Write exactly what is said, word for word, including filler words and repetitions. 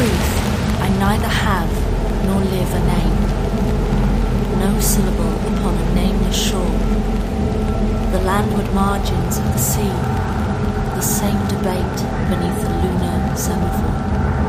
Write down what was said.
truth, I neither have nor live a name, no syllable upon a nameless shore, the landward margins of the sea, the same debate beneath the lunar semaphore.